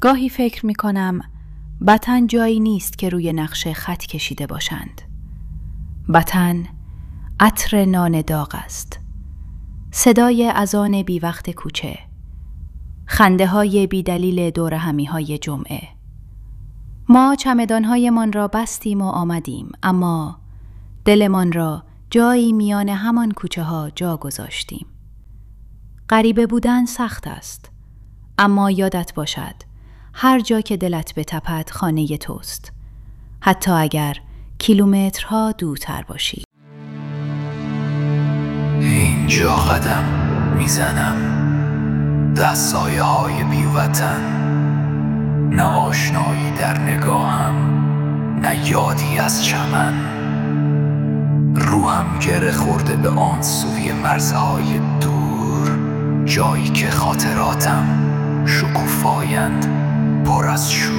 گاهی فکر می کنم وطن جایی نیست که روی نقشه خط کشیده باشند. وطن عطر نان داغ است، صدای اذان بی وقت کوچه، خنده های بی دلیل دور همی های جمعه. ما چمدان‌هایمان را بستیم و آمدیم، اما دلمان را جایی میان همان کوچه ها جا گذاشتیم. غریبه بودن سخت است، اما یادت باشد هر جا که دلت بتپد خانه توست، حتی اگر کیلومترها دورتر باشی. اینجا قدم میزنم، ده سایه های بی وطن، نه آشنایی در نگاهم، نه یادی از چمن. روحم گره خورده به آن سوی مرزهای دور، جایی که خاطراتم شکوفایند پر از شور.